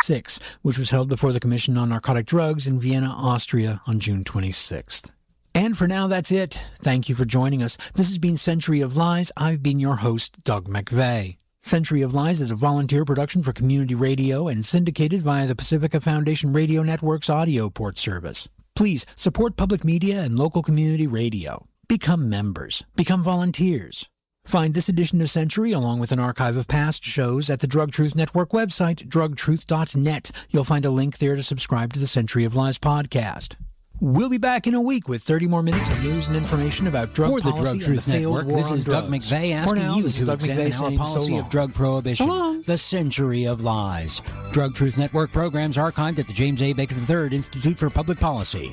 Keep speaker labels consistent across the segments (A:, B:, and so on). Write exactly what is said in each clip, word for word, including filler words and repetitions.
A: six, which was held before the Commission on Narcotic Drugs in Vienna, Austria on June twenty-sixth. And for now, that's it. Thank you for joining us. This has been Century of Lies. I've been your host, Doug McVeigh. Century of Lies is a volunteer production for community radio and syndicated via the Pacifica Foundation Radio Network's audio port service. Please support public media and local community radio. Become members. Become volunteers. Find this edition of Century, along with an archive of past shows, at the Drug Truth Network website, drug truth dot net. You'll find a link there to subscribe to the Century of Lies podcast. We'll be back in a week with thirty more minutes of news and information about drug
B: For the
A: policy
B: Drug Truth
A: and the failed
B: Network,
A: war
B: this
A: on
B: is
A: drugs.
B: Doug McVeigh asking
A: now,
B: you
A: this
B: to
A: is Doug
B: examine
A: McVeigh
B: our
A: saying
B: policy
A: so
B: of
A: long.
B: drug prohibition,
A: So long.
B: the Century of Lies. Drug Truth Network programs archived at the James A. Baker the third Institute for Public Policy.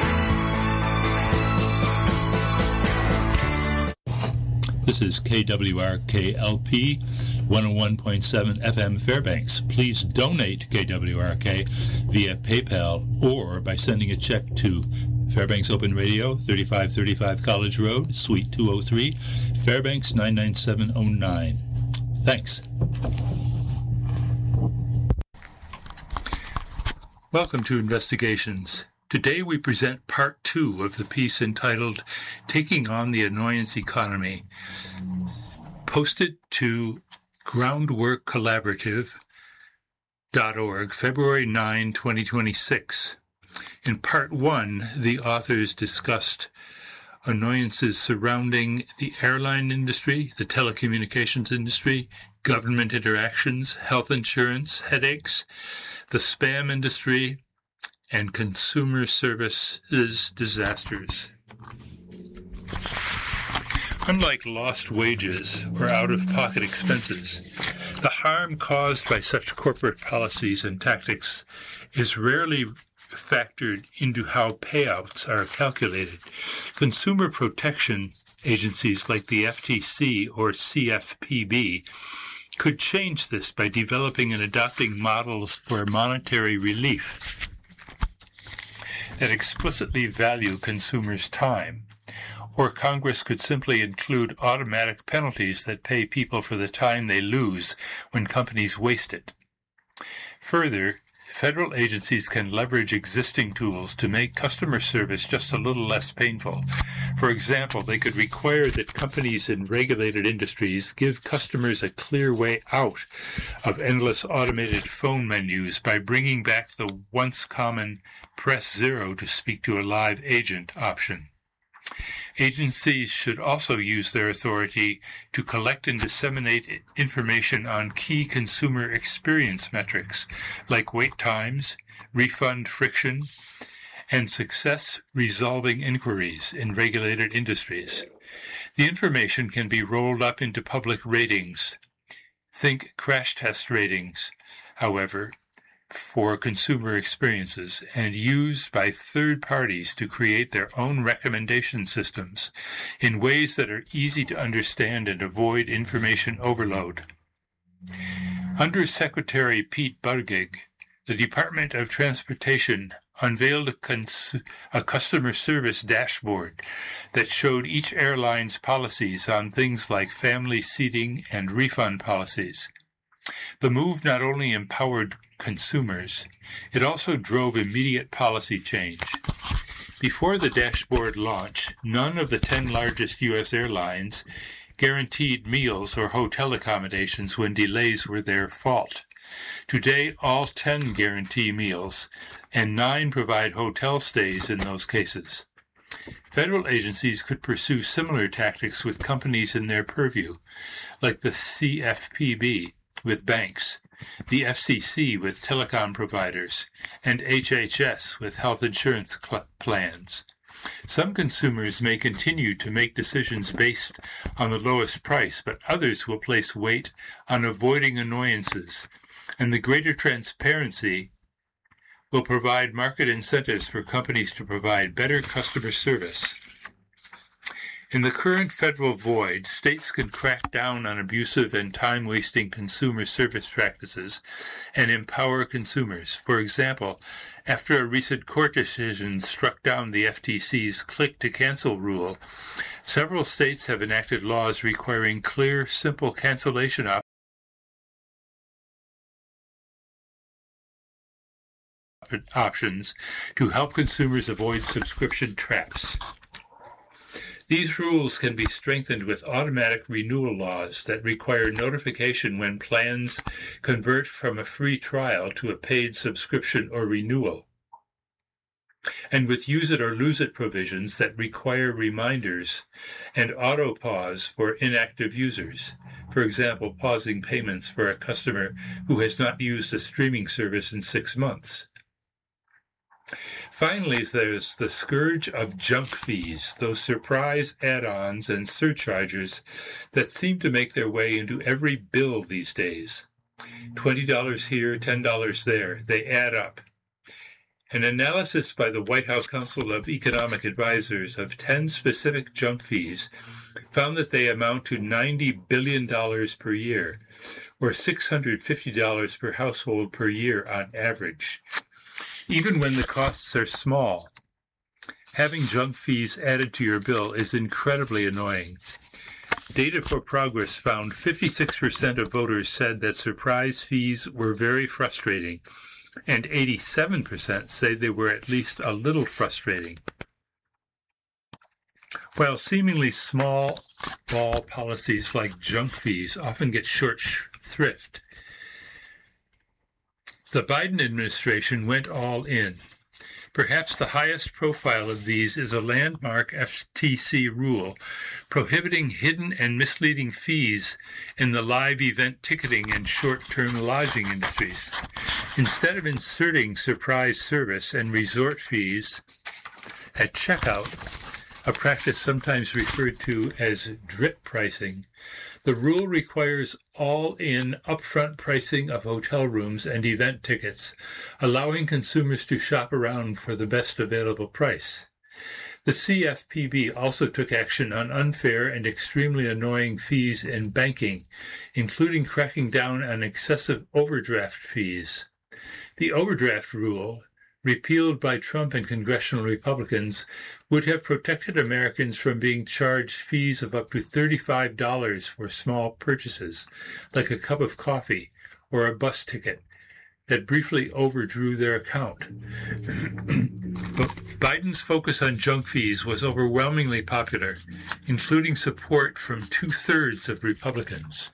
C: This is K W R K L P one oh one point seven F M Fairbanks. Please donate to K W R K via PayPal or by sending a check to Fairbanks Open Radio, thirty-five thirty-five College Road, Suite two oh three, Fairbanks nine nine seven oh nine. Thanks. Welcome to Investigations. Today we present part two of the piece entitled Taking on the Annoyance Economy, posted to groundwork collaborative dot org, February ninth, twenty twenty-six. In part one, the authors discussed annoyances surrounding the airline industry, the telecommunications industry, government interactions, health insurance, headaches, the spam industry, and consumer services disasters. Unlike lost wages or out-of-pocket expenses, the harm caused by such corporate policies and tactics is rarely factored into how payouts are calculated. Consumer protection agencies like the F T C or C F P B could change this by developing and adopting models for monetary relief that explicitly value consumers' time. Or Congress could simply include automatic penalties that pay people for the time they lose when companies waste it. Further, federal agencies can leverage existing tools to make customer service just a little less painful. For example, they could require that companies in regulated industries give customers a clear way out of endless automated phone menus by bringing back the once common press zero to speak to a live agent option. Agencies should also use their authority to collect and disseminate information on key consumer experience metrics like wait times, refund friction, and success resolving inquiries in regulated industries. The information can be rolled up into public ratings. Think crash test ratings, however, for consumer experiences and used by third parties to create their own recommendation systems in ways that are easy to understand and avoid information overload. Under Secretary Pete Buttigieg, the Department of Transportation unveiled a, cons- a customer service dashboard that showed each airline's policies on things like family seating and refund policies. The move not only empowered consumers, it also drove immediate policy change. Before the dashboard launch, none of the ten largest U S airlines guaranteed meals or hotel accommodations when delays were their fault. Today, all ten guarantee meals, and nine provide hotel stays in those cases. Federal agencies could pursue similar tactics with companies in their purview, like the C F P B with banks, the F C C with telecom providers, and H H S with health insurance cl- plans. Some consumers may continue to make decisions based on the lowest price, but others will place weight on avoiding annoyances, and the greater transparency will provide market incentives for companies to provide better customer service. In the current federal void, states can crack down on abusive and time-wasting consumer service practices and empower consumers. For example, after a recent court decision struck down the F T C's click-to-cancel rule, several states have enacted laws requiring clear, simple cancellation options options to help consumers avoid subscription traps. These rules can be strengthened with automatic renewal laws that require notification when plans convert from a free trial to a paid subscription or renewal, and with use it or lose it provisions that require reminders and auto pause for inactive users. For example, pausing payments for a customer who has not used a streaming service in six months. Finally, there's the scourge of junk fees, those surprise add-ons and surcharges that seem to make their way into every bill these days. twenty dollars here, ten dollars there. They add up. An analysis by the White House Council of Economic Advisors of ten specific junk fees found that they amount to ninety billion dollars per year, or six hundred fifty dollars per household per year on average. Even when the costs are small, having junk fees added to your bill is incredibly annoying. Data for Progress found fifty-six percent of voters said that surprise fees were very frustrating, and eighty-seven percent say they were at least a little frustrating. While seemingly small ball policies like junk fees often get short thrift, the Biden administration went all in. Perhaps the highest profile of these is a landmark F T C rule prohibiting hidden and misleading fees in the live event ticketing and short-term lodging industries. Instead of inserting surprise service and resort fees at checkout, a practice sometimes referred to as drip pricing, the rule requires all-in upfront pricing of hotel rooms and event tickets, allowing consumers to shop around for the best available price. The C F P B also took action on unfair and extremely annoying fees in banking, including cracking down on excessive overdraft fees. The overdraft rule, repealed by Trump and congressional Republicans, would have protected Americans from being charged fees of up to thirty-five dollars for small purchases, like a cup of coffee or a bus ticket, that briefly overdrew their account. But Biden's focus on junk fees was overwhelmingly popular, including support from two-thirds of Republicans.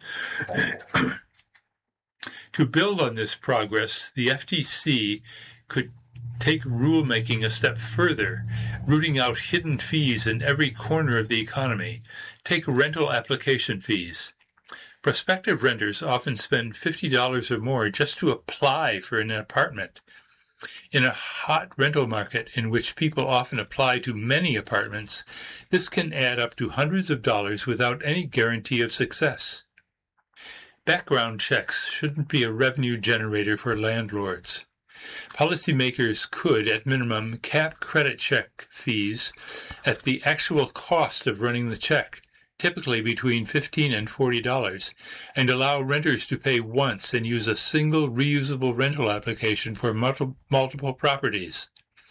C: To build on this progress, the F T C could take rulemaking a step further, rooting out hidden fees in every corner of the economy. Take rental application fees. Prospective renters often spend fifty dollars or more just to apply for an apartment. In a hot rental market in which people often apply to many apartments, this can add up to hundreds of dollars without any guarantee of success. Background checks shouldn't be a revenue generator for landlords. Policymakers could, at minimum, cap credit check fees at the actual cost of running the check, typically between fifteen dollars and forty dollars, and allow renters to pay once and use a single reusable rental application for multiple, multiple properties.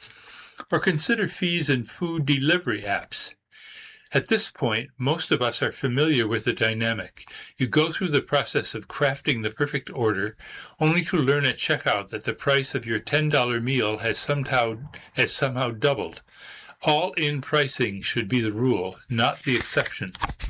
C: Or consider fees in food delivery apps. At this point, most of us are familiar with the dynamic. You go through the process of crafting the perfect order, only to learn at checkout that the price of your ten dollar meal has somehow, has somehow doubled. All-in pricing should be the rule, not the exception.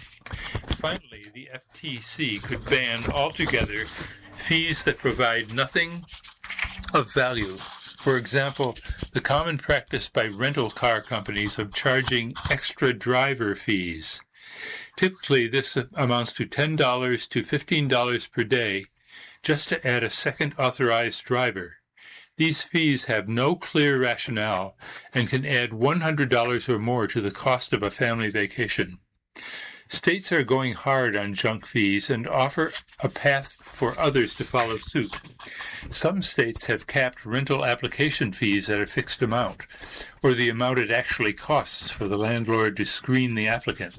C: Finally, the F T C could ban altogether fees that provide nothing of value. For example, the common practice by rental car companies of charging extra driver fees. Typically, this amounts to ten dollars to fifteen dollars per day just to add a second authorized driver. These fees have no clear rationale and can add one hundred dollars or more to the cost of a family vacation. States are going hard on junk fees and offer a path for others to follow suit. Some states have capped rental application fees at a fixed amount, or the amount it actually costs for the landlord to screen the applicant.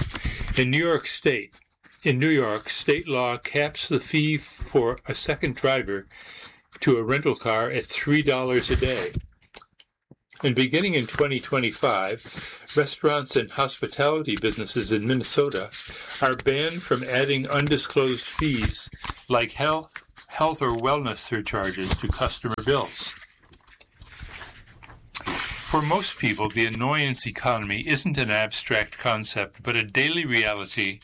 C: In New York State, in New York, state law caps the fee for a second driver to a rental car at three dollars a day. And beginning in twenty twenty-five, restaurants and hospitality businesses in Minnesota are banned from adding undisclosed fees like health, health or wellness surcharges to customer bills. For most people, the annoyance economy isn't an abstract concept, but a daily reality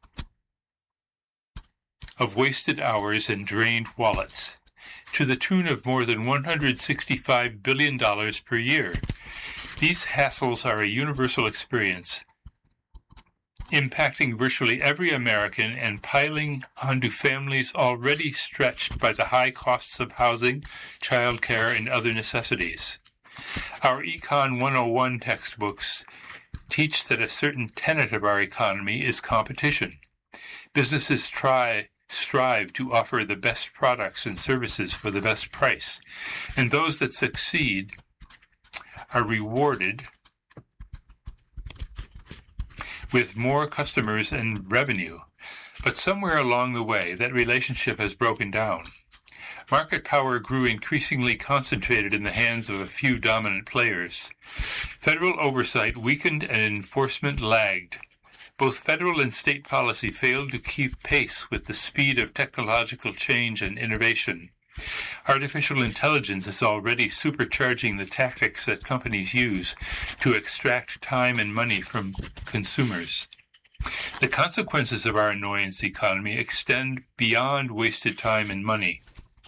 C: of wasted hours and drained wallets, to the tune of more than one hundred sixty-five billion dollars per year. These hassles are a universal experience, impacting virtually every American and piling onto families already stretched by the high costs of housing, childcare, and other necessities. Our Econ one oh one textbooks teach that a certain tenet of our economy is competition. Businesses try strive to offer the best products and services for the best price, and those that succeed are rewarded with more customers and revenue. But somewhere along the way, that relationship has broken down. Market power grew increasingly concentrated in the hands of a few dominant players. Federal oversight weakened and enforcement lagged. Both federal and state policy failed to keep pace with the speed of technological change and innovation. Artificial intelligence is already supercharging the tactics that companies use to extract time and money from consumers. The consequences of our annoyance economy extend beyond wasted time and money.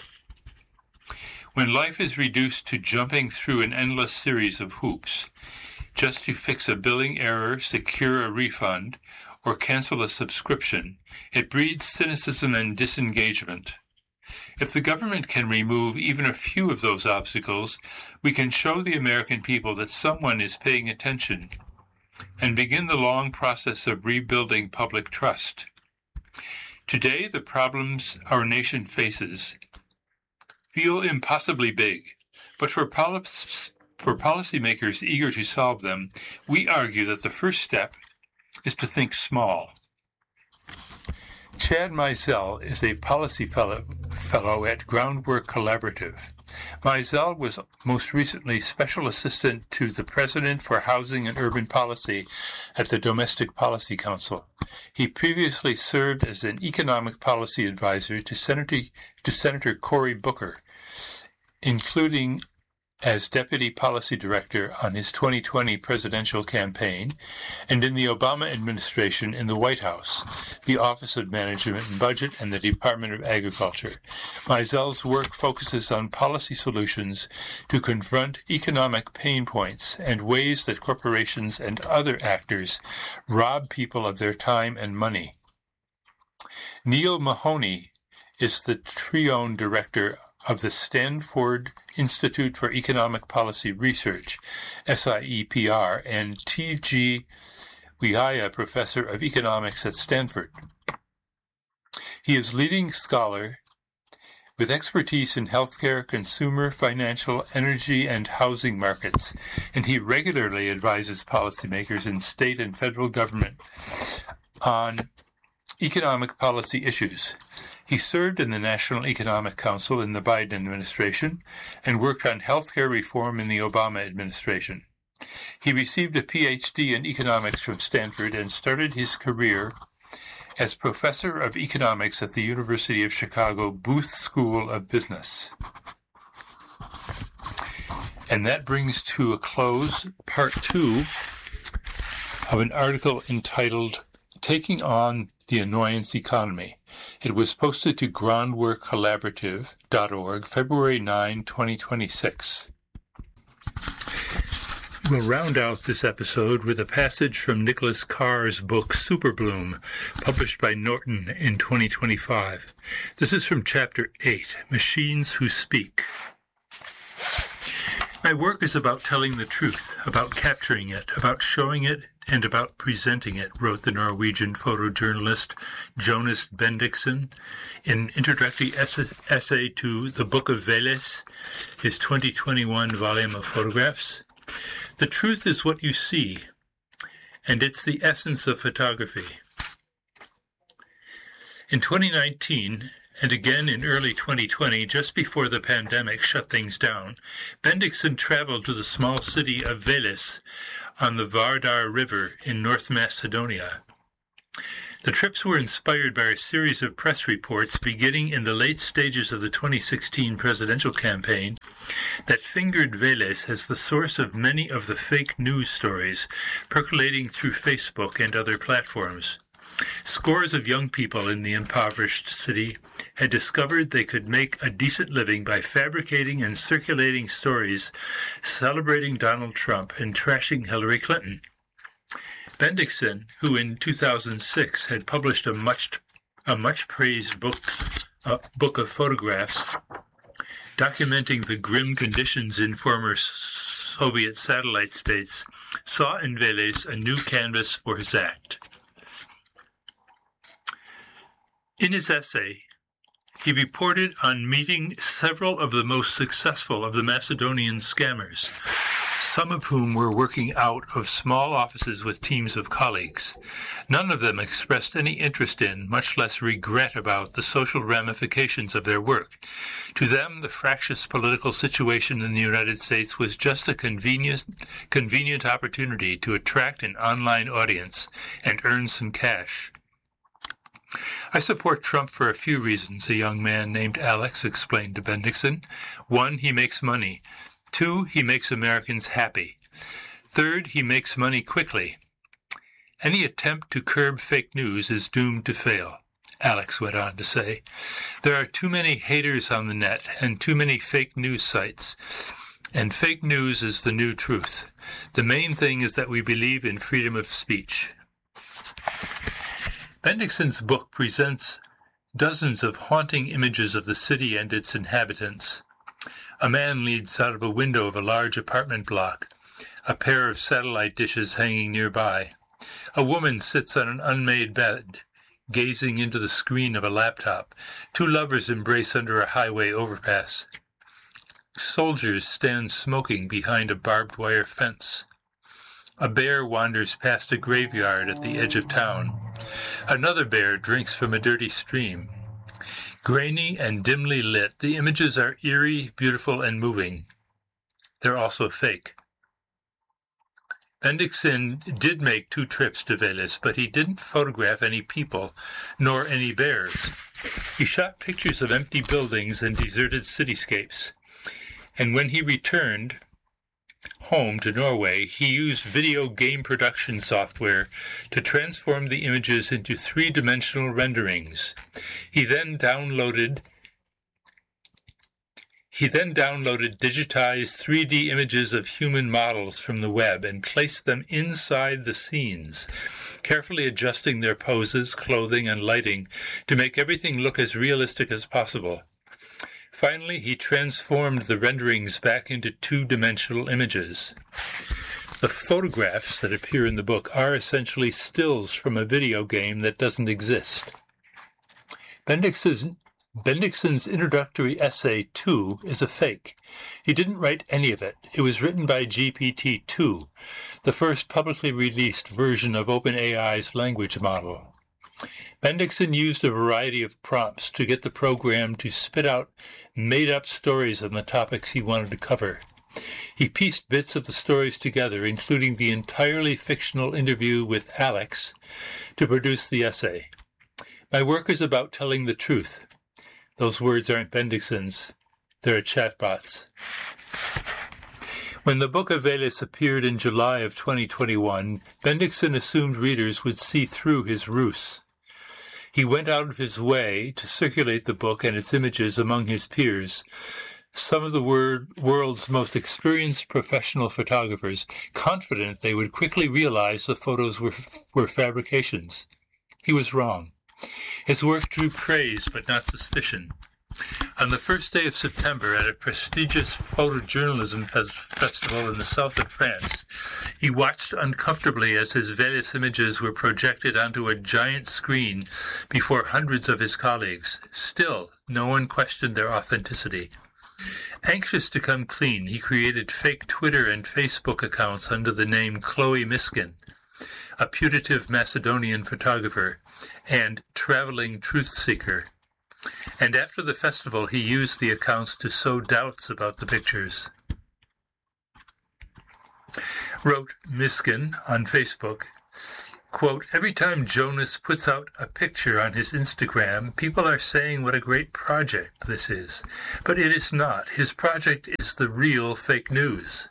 C: When life is reduced to jumping through an endless series of hoops, just to fix a billing error, secure a refund, or cancel a subscription, it breeds cynicism and disengagement. If the government can remove even a few of those obstacles, we can show the American people that someone is paying attention and begin the long process of rebuilding public trust. Today, the problems our nation faces feel impossibly big, but for, poli- for policymakers eager to solve them, we argue that the first step is to think small. Chad Mizell is a policy fellow, fellow at Groundwork Collaborative. Mizell was most recently Special Assistant to the President for Housing and Urban Policy at the Domestic Policy Council. He previously served as an economic policy advisor to Senator, to Senator Cory Booker, including as Deputy Policy Director on his twenty twenty presidential campaign, and in the Obama administration in the White House, the Office of Management and Budget, and the Department of Agriculture. Mizell's work focuses on policy solutions to confront economic pain points and ways that corporations and other actors rob people of their time and money. Neil Mahoney is the Trione Director of the Stanford Institute for Economic Policy Research, S I E P R, and T G Wiaya Professor of Economics at Stanford. He is leading scholar with expertise in healthcare, consumer, financial, energy, and housing markets, and he regularly advises policymakers in state and federal government on economic policy issues. He served in the National Economic Council in the Biden administration and worked on healthcare reform in the Obama administration. He received a P H D in economics from Stanford and started his career as professor of economics at the University of Chicago Booth School of Business. And that brings to a close part two of an article entitled Taking on the Annoyance Economy. It was posted to groundwork collaborative dot org February ninth, twenty twenty-six. We'll round out this episode with a passage from Nicholas Carr's book Superbloom, published by Norton in twenty twenty-five. This is from Chapter eight, Machines Who Speak. My work is about telling the truth, about capturing it, about showing it, and about presenting it, wrote the Norwegian photojournalist Jonas Bendiksen in introductory essay to The Book of Veles, his twenty twenty-one volume of photographs. The truth is what you see, and it's the essence of photography. In twenty nineteen, and again in early twenty twenty, just before the pandemic shut things down, Bendiksen traveled to the small city of Veles on the Vardar River in North Macedonia. The trips were inspired by a series of press reports beginning in the late stages of the twenty sixteen presidential campaign that fingered Vélez as the source of many of the fake news stories percolating through Facebook and other platforms. Scores of young people in the impoverished city had discovered they could make a decent living by fabricating and circulating stories celebrating Donald Trump and trashing Hillary Clinton. Bendixson, who in two thousand six had published a much a much praised book, a book of photographs documenting the grim conditions in former Soviet satellite states, saw in Vélez a new canvas for his act. In his essay, he reported on meeting several of the most successful of the Macedonian scammers, some of whom were working out of small offices with teams of colleagues. None of them expressed any interest in, much less regret about, the social ramifications of their work. To them, the fractious political situation in the United States was just a convenient, convenient opportunity to attract an online audience and earn some cash. I support Trump for a few reasons, a young man named Alex explained to Bendixson. One, he makes money. Two, he makes Americans happy. Third, he makes money quickly. Any attempt to curb fake news is doomed to fail, Alex went on to say. There are too many haters on the net and too many fake news sites. And fake news is the new truth. The main thing is that we believe in freedom of speech. Bendixson's book presents dozens of haunting images of the city and its inhabitants. A man leads out of a window of a large apartment block, a pair of satellite dishes hanging nearby. A woman sits on an unmade bed, gazing into the screen of a laptop. Two lovers embrace under a highway overpass. Soldiers stand smoking behind a barbed wire fence. A bear wanders past a graveyard at the edge of town. Another bear drinks from a dirty stream. Grainy and dimly lit, the images are eerie, beautiful, and moving. They're also fake. Bendixson did make two trips to Vélez, but he didn't photograph any people, nor any bears. He shot pictures of empty buildings and deserted cityscapes. And when he returned home to Norway, he used video game production software to transform the images into three-dimensional renderings. He then downloaded He then downloaded digitized three D images of human models from the web and placed them inside the scenes, carefully adjusting their poses, clothing, and lighting to make everything look as realistic as possible. Finally, he transformed the renderings back into two-dimensional images. The photographs that appear in the book are essentially stills from a video game that doesn't exist. Bendixson's, Bendixson's introductory essay, two, is a fake. He didn't write any of it. It was written by G P T two, the first publicly released version of OpenAI's language model. Bendixson used a variety of prompts to get the program to spit out made-up stories on the topics he wanted to cover. He pieced bits of the stories together, including the entirely fictional interview with Alex, to produce the essay. My work is about telling the truth. Those words aren't Bendixson's. They're chatbots. When the Book of Vélez appeared in July of twenty twenty-one, Bendixson assumed readers would see through his ruse. He went out of his way to circulate the book and its images among his peers, some of the word, world's most experienced professional photographers, confident they would quickly realize the photos were, were fabrications. He was wrong. His work drew praise but not suspicion. On the first day of September, at a prestigious photojournalism festival in the south of France, he watched uncomfortably as his Vélez images were projected onto a giant screen before hundreds of his colleagues. Still, no one questioned their authenticity. Anxious to come clean, he created fake Twitter and Facebook accounts under the name Chloe Miskin, a putative Macedonian photographer, and traveling truth seeker. And after the festival, he used the accounts to sow doubts about the pictures. Wrote Miskin on Facebook, Quote, every time Jonas puts out a picture on his Instagram, people are saying what a great project this is. But it is not. His project is the real fake news.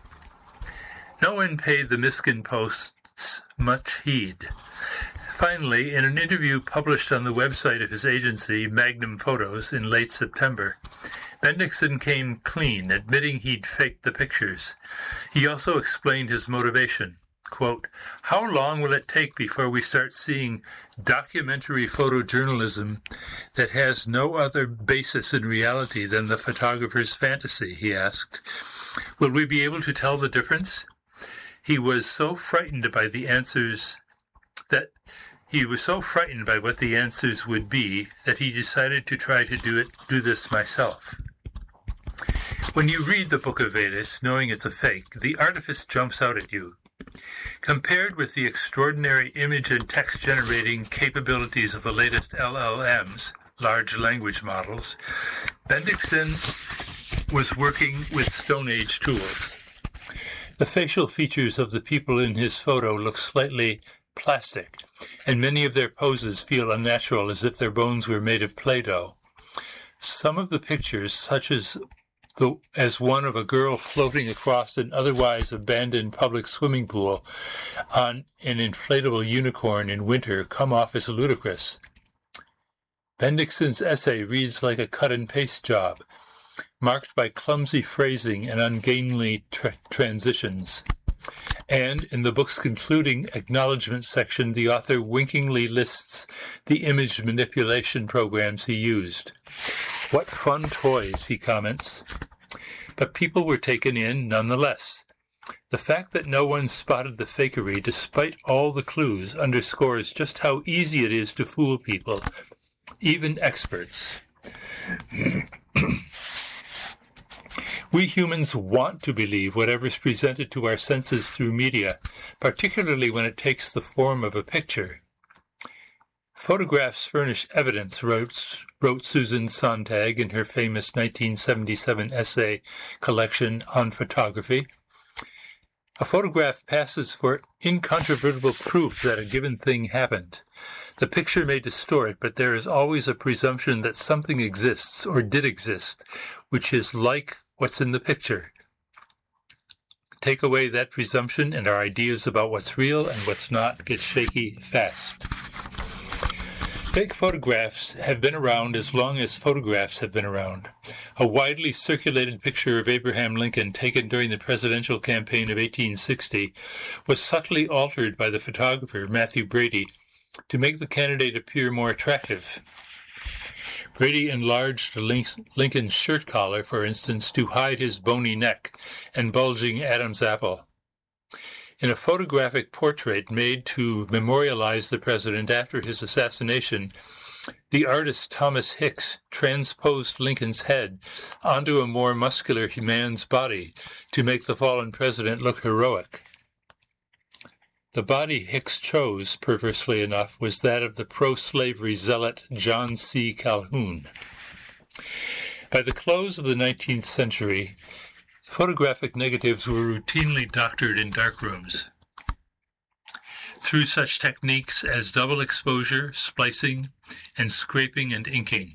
C: No one paid the Miskin posts much heed. Finally, in an interview published on the website of his agency, Magnum Photos, in late September, Bendixson came clean, admitting he'd faked the pictures. He also explained his motivation. Quote, how long will it take before we start seeing documentary photojournalism that has no other basis in reality than the photographer's fantasy, he asked. Will we be able to tell the difference? He was so frightened by the answers that he was so frightened by what the answers would be that he decided to try to do it, do this myself. When you read the Book of Vedas, knowing it's a fake, the artifice jumps out at you. Compared with the extraordinary image and text-generating capabilities of the latest L L Ms, large language models, Bendixson was working with Stone Age tools. The facial features of the people in his photo look slightly plastic, and many of their poses feel unnatural, as if their bones were made of Play-Doh. Some of the pictures, such as The, as one of a girl floating across an otherwise abandoned public swimming pool on an inflatable unicorn in winter, come off as ludicrous. Bendixson's essay reads like a cut-and-paste job, marked by clumsy phrasing and ungainly tra- transitions. And in the book's concluding acknowledgement section, the author winkingly lists the image manipulation programs he used. What fun toys, he comments. But people were taken in nonetheless. The fact that no one spotted the fakery, despite all the clues, underscores just how easy it is to fool people, even experts. We humans want to believe whatever's presented to our senses through media, particularly when it takes the form of a picture. Photographs furnish evidence, wrote, wrote Susan Sontag in her famous nineteen seventy-seven essay collection on photography. A photograph passes for incontrovertible proof that a given thing happened. The picture may distort, but there is always a presumption that something exists or did exist, which is like what's in the picture. Take away that presumption, and our ideas about what's real and what's not get shaky fast. Fake photographs have been around as long as photographs have been around. A widely circulated picture of Abraham Lincoln taken during the presidential campaign of eighteen sixty was subtly altered by the photographer Matthew Brady to make the candidate appear more attractive. Brady enlarged Lincoln's shirt collar, for instance, to hide his bony neck and bulging Adam's apple. In a photographic portrait made to memorialize the president after his assassination, the artist Thomas Hicks transposed Lincoln's head onto a more muscular man's body to make the fallen president look heroic. The body Hicks chose, perversely enough, was that of the pro-slavery zealot John C. Calhoun. By the close of the nineteenth century, photographic negatives were routinely doctored in darkrooms. Through such techniques as double exposure, splicing, and scraping and inking.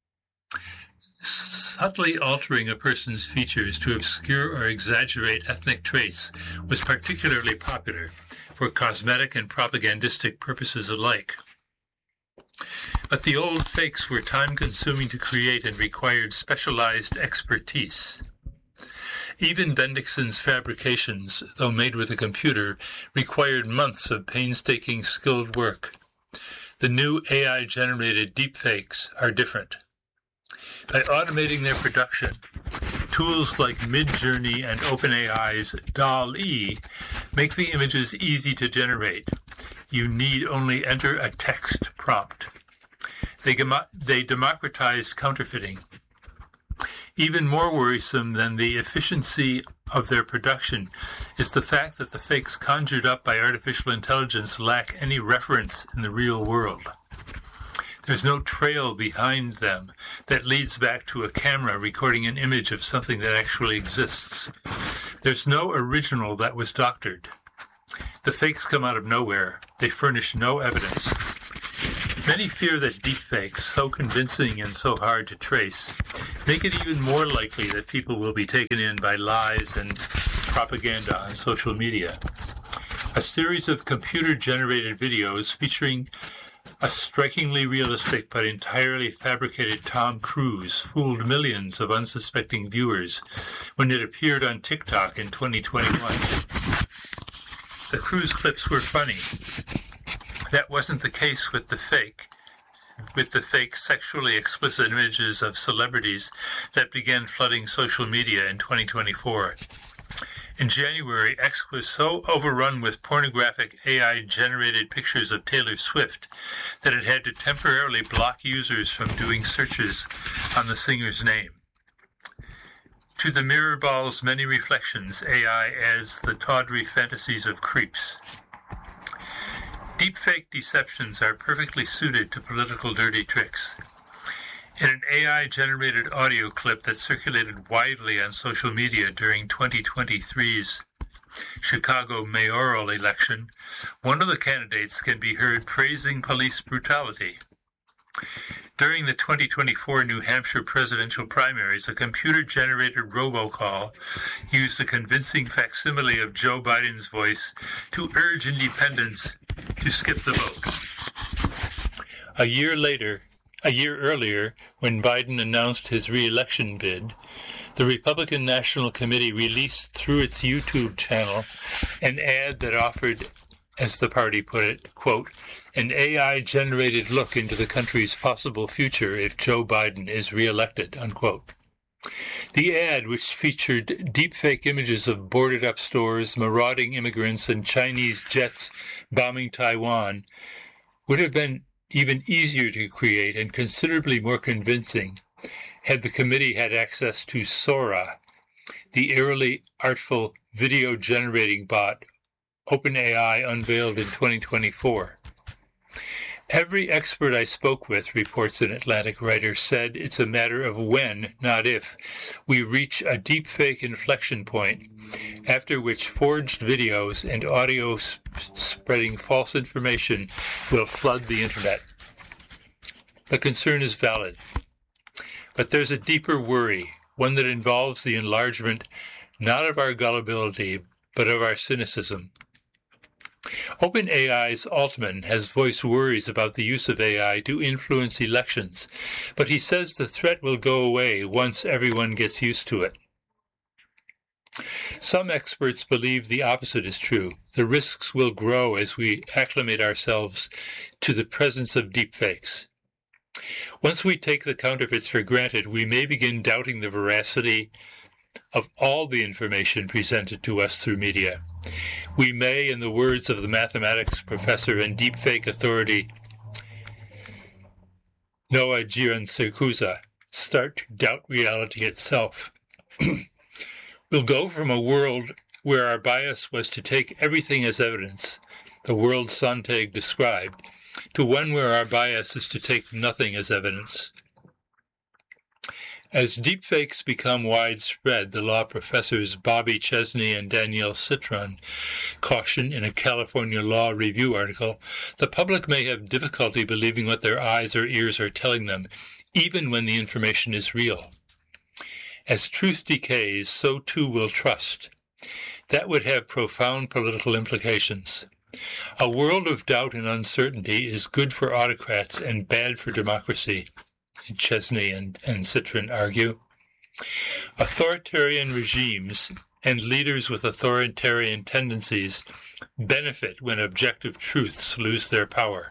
C: Subtly altering a person's features to obscure or exaggerate ethnic traits was particularly popular for cosmetic and propagandistic purposes alike. But the old fakes were time-consuming to create and required specialized expertise. Even Bendixson's fabrications, though made with a computer, required months of painstaking, skilled work. The new A I-generated deepfakes are different. By automating their production, tools like Midjourney and OpenAI's D A L L-E make the images easy to generate. You need only enter a text prompt. They, they democratized counterfeiting. Even more worrisome than the efficiency of their production is the fact that the fakes conjured up by artificial intelligence lack any reference in the real world. There's no trail behind them that leads back to a camera recording an image of something that actually exists. There's no original that was doctored. The fakes come out of nowhere. They furnish no evidence. Many fear that deepfakes, so convincing and so hard to trace, make it even more likely that people will be taken in by lies and propaganda on social media. A series of computer-generated videos featuring a strikingly realistic but entirely fabricated Tom Cruise fooled millions of unsuspecting viewers when it appeared on TikTok in twenty twenty-one. The Cruise clips were funny. That wasn't the case with the fake, with the fake sexually explicit images of celebrities that began flooding social media in twenty twenty-four. In January, X was so overrun with pornographic A I-generated pictures of Taylor Swift that it had to temporarily block users from doing searches on the singer's name. To the mirror ball's many reflections, A I adds the tawdry fantasies of creeps. Deepfake deceptions are perfectly suited to political dirty tricks. In an A I-generated audio clip that circulated widely on social media during twenty twenty-three's Chicago mayoral election, one of the candidates can be heard praising police brutality. During the twenty twenty-four New Hampshire presidential primaries, a computer-generated robocall used a convincing facsimile of Joe Biden's voice to urge independents to skip the vote. A year later, A year earlier, when Biden announced his re-election bid, the Republican National Committee released through its YouTube channel an ad that offered, as the party put it, quote, an A I-generated look into the country's possible future if Joe Biden is re-elected, unquote. The ad, which featured deepfake images of boarded-up stores, marauding immigrants, and Chinese jets bombing Taiwan, would have been even easier to create and considerably more convincing had the committee had access to Sora, the eerily artful video-generating bot OpenAI unveiled in twenty twenty-four. Every expert I spoke with, reports an Atlantic writer, said it's a matter of when, not if, we reach a deepfake inflection point, after which forged videos and audio sp- spreading false information will flood the internet. The concern is valid. But there's a deeper worry, one that involves the enlargement not of our gullibility, but of our cynicism. OpenAI's Altman has voiced worries about the use of A I to influence elections, but he says the threat will go away once everyone gets used to it. Some experts believe the opposite is true. The risks will grow as we acclimate ourselves to the presence of deepfakes. Once we take the counterfeits for granted, we may begin doubting the veracity of all the information presented to us through media. We may, in the words of the mathematics professor and deepfake authority Noah Giancircusa, start to doubt reality itself. We'll go from a world where our bias was to take everything as evidence, the world Sontag described, to one where our bias is to take nothing as evidence. As deepfakes become widespread, the law professors Bobby Chesney and Danielle Citron caution in a California Law Review article, the public may have difficulty believing what their eyes or ears are telling them, even when the information is real. As truth decays, so too will trust. That would have profound political implications. A world of doubt and uncertainty is good for autocrats and bad for democracy, Chesney and, and Citron argue. Authoritarian regimes and leaders with authoritarian tendencies benefit when objective truths lose their power.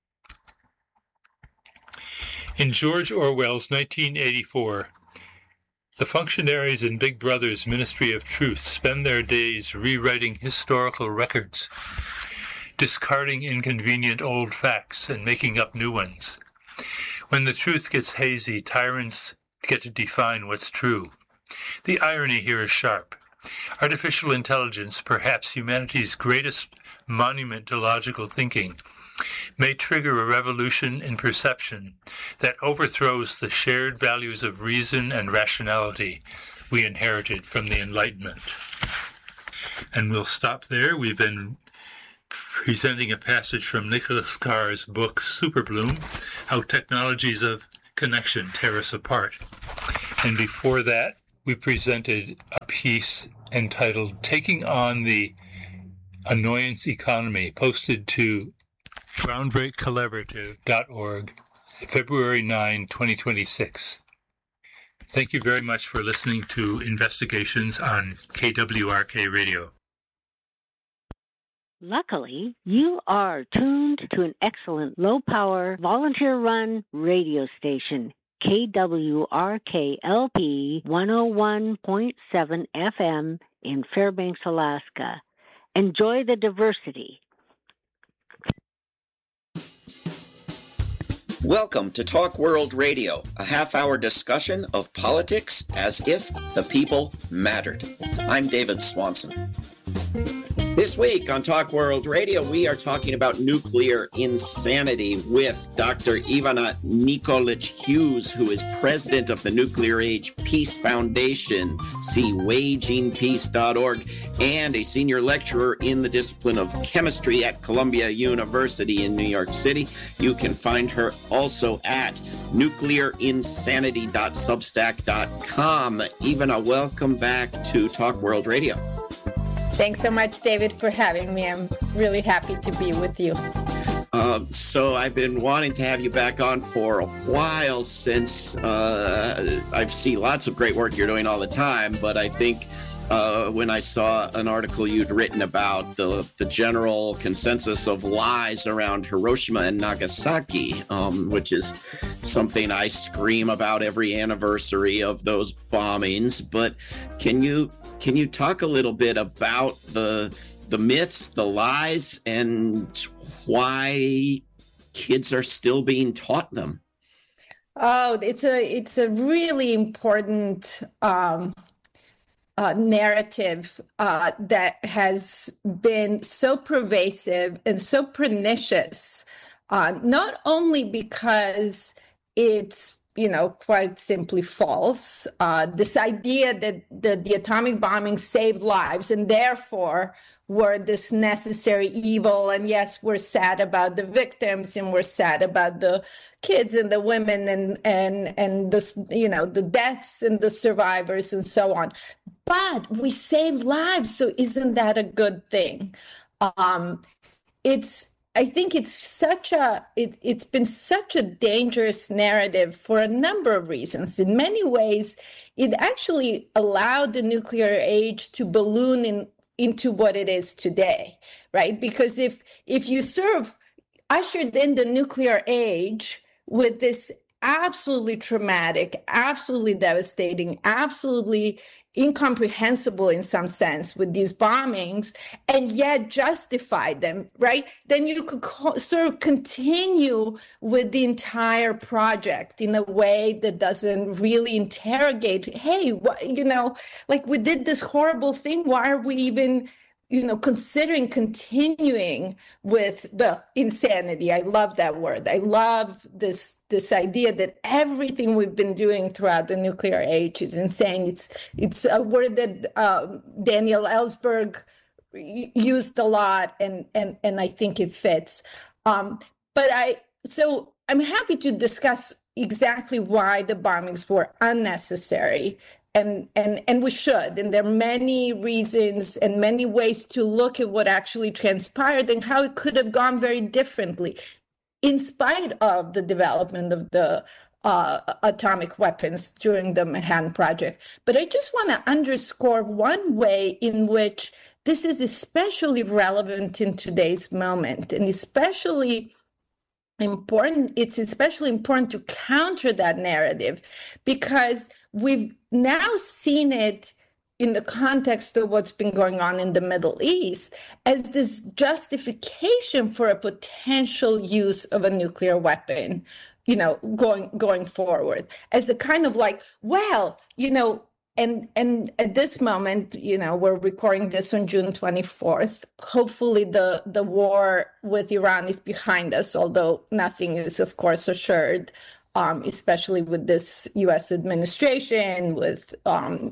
C: In George Orwell's nineteen eighty-four, the functionaries in Big Brother's Ministry of Truth spend their days rewriting historical records, discarding inconvenient old facts and making up new ones. When the truth gets hazy, tyrants get to define what's true. The irony here is sharp. Artificial intelligence, perhaps humanity's greatest monument to logical thinking, may trigger a revolution in perception that overthrows the shared values of reason and rationality we inherited from the Enlightenment. And we'll stop there. We've been presenting a passage from Nicholas Carr's book, Superbloom, How Technologies of Connection Tear Us Apart. And before that, we presented a piece entitled Taking on the Annoyance Economy, posted to groundbreak collaborative dot org, February ninth, twenty twenty-six. Thank you very much for listening to Investigations on K W R K Radio.
D: Luckily, you are tuned to an excellent low-power, volunteer-run radio station, K W R K L P one oh one point seven F M in Fairbanks, Alaska. Enjoy the diversity.
E: Welcome to Talk World Radio, a half-hour discussion of politics as if the people mattered. I'm David Swanson. This week on Talk World Radio, we are talking about nuclear insanity with Doctor Ivana Nikolic-Hughes, who is president of the Nuclear Age Peace Foundation, see waging peace dot org, and a senior lecturer in the discipline of chemistry at Columbia University in New York City. You can find her also at nuclear insanity dot substack dot com. Ivana, welcome back to Talk World Radio.
F: Thanks so much, David, for having me. I'm really happy to be with you.
E: Um, so I've been wanting to have you back on for a while since uh, I see lots of great work you're doing all the time, but I think uh, when I saw an article you'd written about the, the general consensus of lies around Hiroshima and Nagasaki, um, which is something I scream about every anniversary of those bombings, but can you Can you talk a little bit about the the myths, the lies, and why kids are still being taught them?
F: Oh, it's a it's a really important um, uh, narrative uh, that has been so pervasive and so pernicious, uh, not only because it's you know, quite simply false. Uh, this idea that the, the atomic bombing saved lives and therefore were this necessary evil. And yes, we're sad about the victims and we're sad about the kids and the women and, and, and the, you know, the deaths and the survivors and so on. But we saved lives. So isn't that a good thing? Um, it's, I think it's such a, it, it's been such a dangerous narrative for a number of reasons. In many ways, it actually allowed the nuclear age to balloon in, into what it is today, right? Because if, if you sort of ushered in the nuclear age with this absolutely traumatic, absolutely devastating, absolutely incomprehensible in some sense with these bombings, and yet justify them, right? Then you could co- sort of continue with the entire project in a way that doesn't really interrogate, hey, what, you know, like we did this horrible thing. Why are we even, you know, considering continuing with the insanity? I love that word. I love this this idea that everything we've been doing throughout the nuclear age is insane. It's it's a word that uh, Daniel Ellsberg used a lot, and and and I think it fits. Um, but I so I'm happy to discuss exactly why the bombings were unnecessary. And, and and we should. And there are many reasons and many ways to look at what actually transpired and how it could have gone very differently, in spite of the development of the uh, atomic weapons during the Manhattan Project. But I just want to underscore one way in which this is especially relevant in today's moment, and especially important. It's especially important to counter that narrative, because we've now seen it in the context of what's been going on in the Middle East as this justification for a potential use of a nuclear weapon, you know, going going forward, as a kind of like, well, you know, and and at this moment, you know, we're recording this on June twenty-fourth. Hopefully the, the war with Iran is behind us, although nothing is, of course, assured. Um, especially with this U S administration, with um,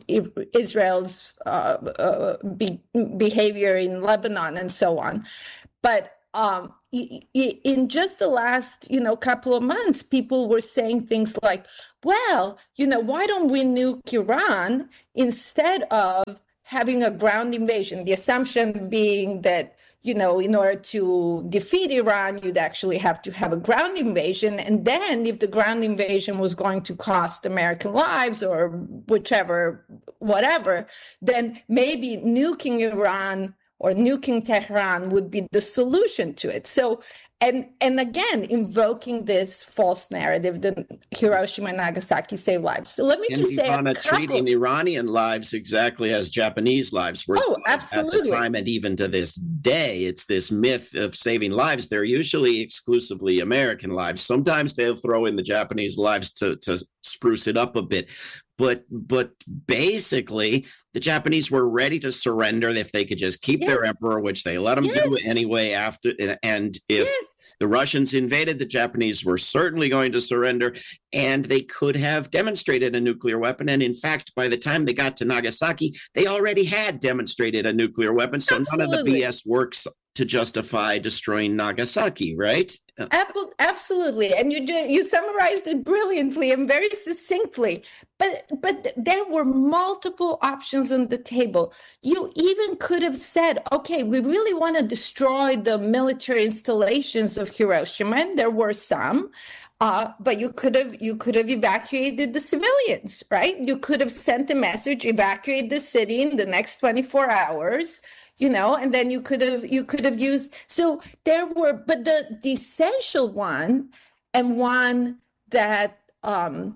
F: Israel's uh, uh, be- behavior in Lebanon and so on. But um, in just the last, you know, couple of months, people were saying things like, well, you know, why don't we nuke Iran instead of having a ground invasion? The assumption being that, you know, in order to defeat Iran, you'd actually have to have a ground invasion. And then if the ground invasion was going to cost American lives or whichever, whatever, then maybe nuking Iran or nuking Tehran would be the solution to it. So, and and again, invoking this false narrative that Hiroshima and Nagasaki saved lives. So let me
E: and
F: just say,
E: Iran treating Iranian lives exactly as Japanese lives were
F: oh, absolutely.
E: at the time, and even to this day, it's this myth of saving lives. They're usually exclusively American lives. Sometimes they'll throw in the Japanese lives to to spruce it up a bit. But but basically, the Japanese were ready to surrender if they could just keep yes. their emperor, which they let them yes. do anyway after. And if yes. the Russians invaded, the Japanese were certainly going to surrender, and they could have demonstrated a nuclear weapon. And in fact, by the time they got to Nagasaki, they already had demonstrated a nuclear weapon. So Absolutely. None of the B S works to justify destroying Nagasaki, right?
F: Absolutely, and you you summarized it brilliantly and very succinctly. But but there were multiple options on the table. You even could have said, okay, we really want to destroy the military installations of Hiroshima, and there were some. Uh, but you could have you could have evacuated the civilians, right? You could have sent a message, evacuate the city in the next twenty-four hours. You know, and then you could have you could have used. So there were, but the, the essential one, and one that um,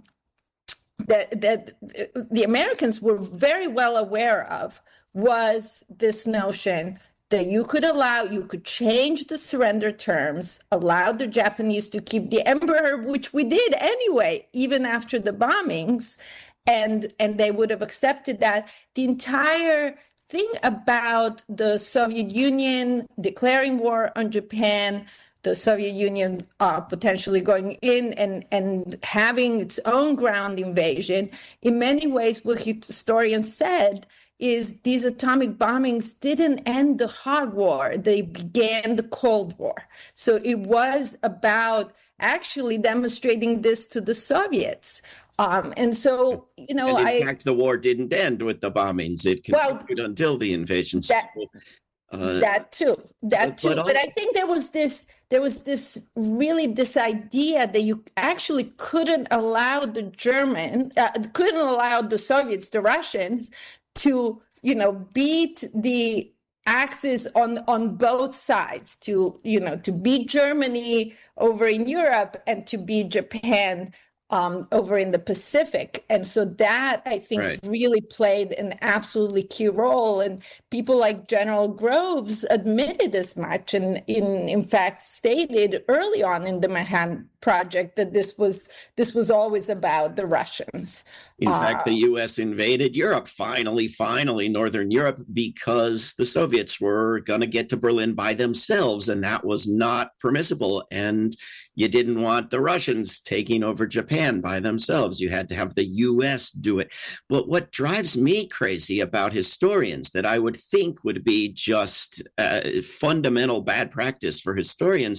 F: that that the Americans were very well aware of, was this notion that you could allow, you could change the surrender terms, allow the Japanese to keep the emperor, which we did anyway, even after the bombings, and and they would have accepted that. The entire thing about the Soviet Union declaring war on Japan, the Soviet Union uh, potentially going in and, and having its own ground invasion, in many ways, what historians said is these atomic bombings didn't end the hot war, they began the Cold War. So it was about actually demonstrating this to the Soviets. Um, and so, you know,
E: and in
F: I,
E: fact, the war didn't end with the bombings. It continued well, until the invasion.
F: That,
E: so, uh,
F: that too, that
E: but,
F: too.
E: But,
F: but I think there was this, there was this really this idea that you actually couldn't allow the German, uh, couldn't allow the Soviets, the Russians, to, you know, beat the Axis on on both sides, to, you know, to beat Germany over in Europe and to beat Japan um, over in the Pacific. And so that, I think, right. really played an absolutely key role. And people like General Groves admitted as much, and in, in fact stated early on in the Manhattan Project that this was this was always about the Russians.
E: In uh, fact, the U S invaded Europe, finally, finally, Northern Europe, because the Soviets were going to get to Berlin by themselves, and that was not permissible. And you didn't want the Russians taking over Japan by themselves. You had to have the U S do it. But what drives me crazy about historians, that I would think would be just uh, fundamental bad practice for historians,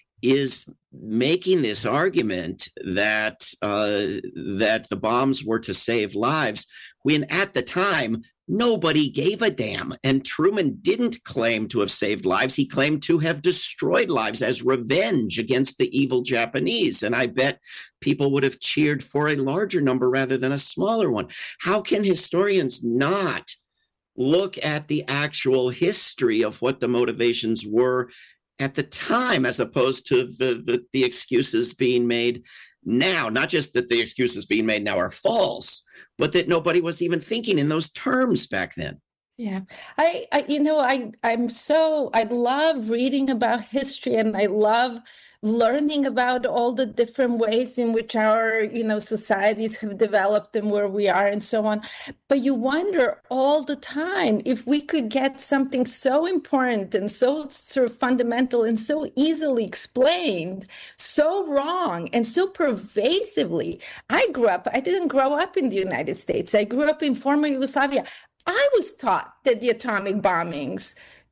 E: is making this argument that uh, that the bombs were to save lives, when at the time nobody gave a damn. And Truman didn't claim to have saved lives. He claimed to have destroyed lives as revenge against the evil Japanese. And I bet people would have cheered for a larger number rather than a smaller one. How can historians not look at the actual history of what the motivations were at the time, as opposed to the, the, the excuses being made now? Not just that the excuses being made now are false, but that nobody was even thinking in those terms back then.
F: Yeah, I, I you know, I, I'm so, I love reading about history, and I love learning about all the different ways in which our, you know, societies have developed and where we are and so on. But you wonder all the time if we could get something so important and so sort of fundamental and so easily explained, so wrong and so pervasively. I grew up, I didn't grow up in the United States. I grew up in former Yugoslavia. I was taught that the atomic bombings,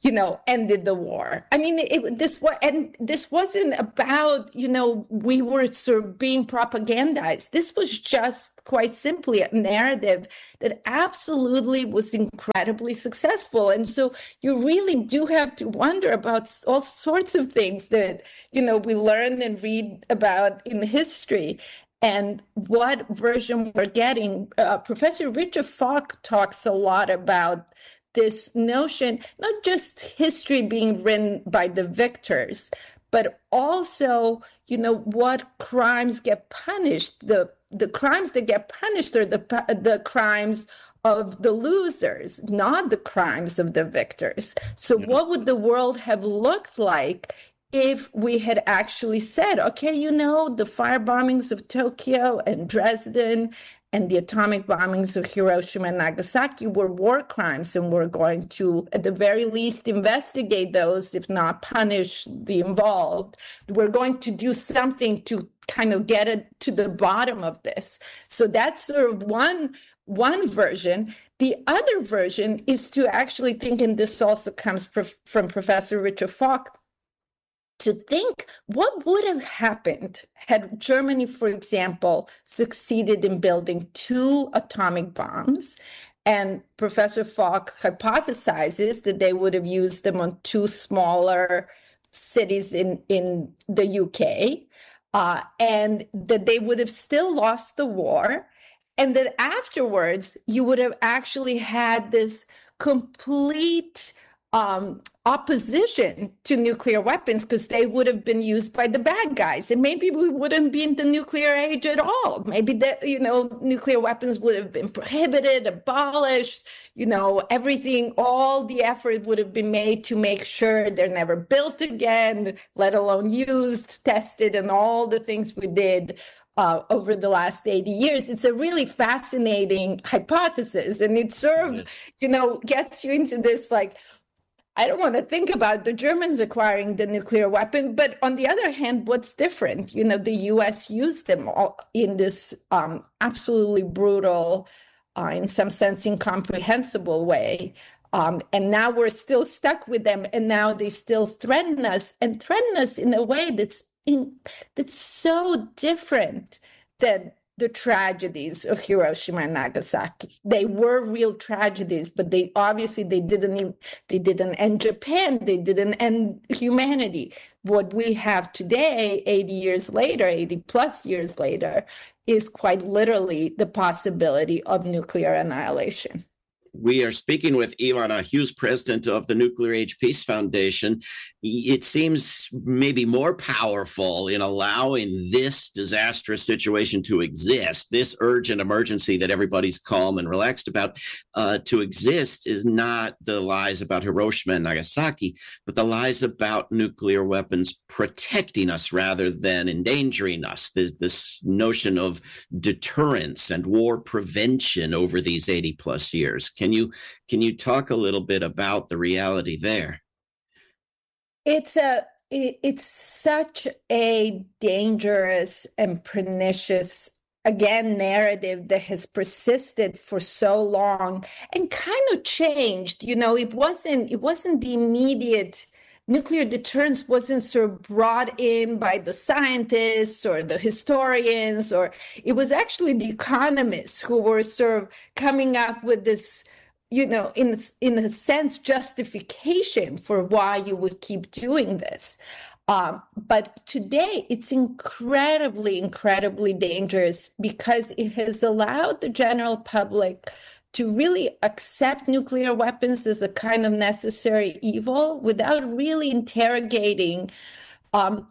F: you know, ended the war. I mean, it, this was, and this wasn't about, you know, we were sort of being propagandized. This was just quite simply a narrative that absolutely was incredibly successful. And so you really do have to wonder about all sorts of things that, you know, we learn and read about in history. And what version we're getting. Uh, Professor Richard Falk talks a lot about this notion, not just history being written by the victors, but also, you know, what crimes get punished. The the crimes that get punished are the the crimes of the losers, not the crimes of the victors. So yeah. What would the world have looked like if we had actually said, okay, you know, the fire bombings of Tokyo and Dresden and the atomic bombings of Hiroshima and Nagasaki were war crimes, and we're going to, at the very least, investigate those, if not punish the involved. We're going to do something to kind of get it to the bottom of this. So that's sort of one, one version. The other version is to actually think, and this also comes prof- from Professor Richard Falk, to think what would have happened had Germany, for example, succeeded in building two atomic bombs. And Professor Falk hypothesizes that they would have used them on two smaller cities in, in the U K, uh, and that they would have still lost the war. And that afterwards, you would have actually had this complete Um, opposition to nuclear weapons, because they would have been used by the bad guys, and maybe we wouldn't be in the nuclear age at all. Maybe that, you know, nuclear weapons would have been prohibited, abolished, you know, everything, all the effort would have been made to make sure they're never built again, let alone used, tested, and all the things we did Uh, over the last eighty years. It's a really fascinating hypothesis, and it sort of, you know, gets you into this, like, I don't want to think about the Germans acquiring the nuclear weapon, but on the other hand, what's different? You know, the U S used them all in this um, absolutely brutal, uh, in some sense, incomprehensible way. Um, and now we're still stuck with them, and now they still threaten us, and threaten us in a way that's in, that's so different than the tragedies of Hiroshima and Nagasaki. They were real tragedies, but they obviously they didn't even, they didn't end Japan, they didn't end humanity. What we have today, eighty years later, eighty plus years later, is quite literally the possibility of nuclear annihilation.
E: We are speaking with Ivana Hughes, president of the Nuclear Age Peace Foundation. It seems maybe more powerful in allowing this disastrous situation to exist, this urgent emergency that everybody's calm and relaxed about, uh, to exist is not the lies about Hiroshima and Nagasaki, but the lies about nuclear weapons protecting us rather than endangering us. There's this notion of deterrence and war prevention over these eighty plus years. Can you can you talk a little bit about the reality there?
F: It's a it's such a dangerous and pernicious, again, narrative that has persisted for so long and kind of changed. You know, it wasn't it wasn't the immediate nuclear deterrence wasn't sort of brought in by the scientists or the historians, or it was actually the economists who were sort of coming up with this, you know, in, in a sense, justification for why you would keep doing this. Um, but today it's incredibly, incredibly dangerous because it has allowed the general public to really accept nuclear weapons as a kind of necessary evil without really interrogating um,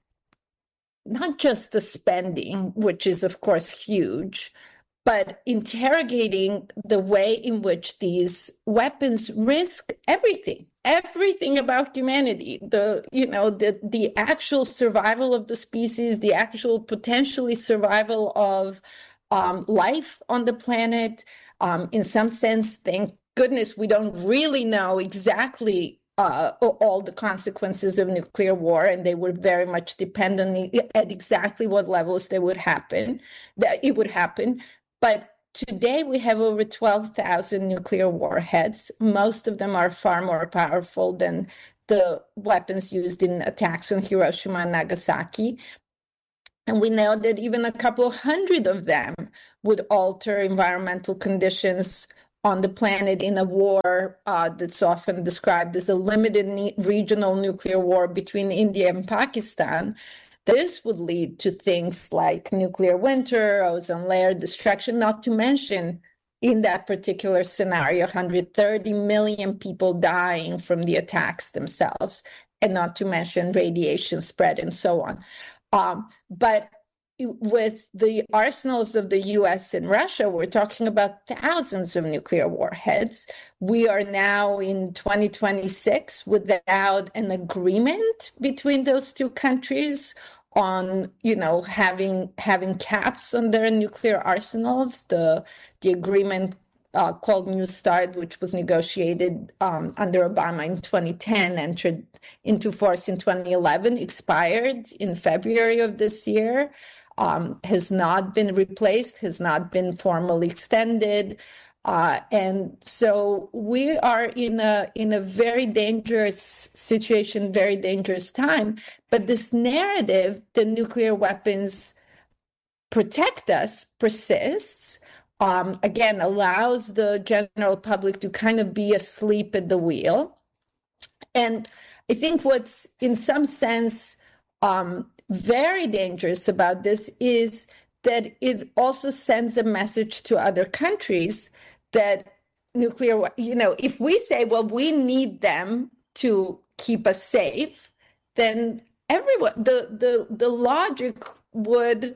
F: not just the spending, which is, of course, huge, but interrogating the way in which these weapons risk everything, everything about humanity, the, you know, the, the actual survival of the species, the actual potentially survival of Um, life on the planet. Um, in some sense, thank goodness we don't really know exactly uh, all the consequences of nuclear war, and they would very much depend on the, at exactly what levels they would happen, that it would happen. But today we have over twelve thousand nuclear warheads. Most of them are far more powerful than the weapons used in attacks on Hiroshima and Nagasaki. And we know that even a couple hundred of them would alter environmental conditions on the planet in a war uh, that's often described as a limited ne- regional nuclear war between India and Pakistan. This would lead to things like nuclear winter, ozone layer destruction, not to mention, in that particular scenario, one hundred thirty million people dying from the attacks themselves, and not to mention radiation spread and so on. Um, but with the arsenals of the U S and Russia, we're talking about thousands of nuclear warheads. We are now in twenty twenty-six without an agreement between those two countries on, you know, having having caps on their nuclear arsenals. The the agreement uh, called New START, which was negotiated um, under Obama in twenty ten, entered into force in twenty eleven, expired in February of this year, um, has not been replaced, has not been formally extended. Uh, and so we are in a in a very dangerous situation, very dangerous time. But this narrative, the nuclear weapons protect us, persists. Um, again, allows the general public to kind of be asleep at the wheel. And I think what's in some sense um, very dangerous about this is that it also sends a message to other countries that nuclear, you know, if we say, well, we need them to keep us safe, then everyone, the the the logic would,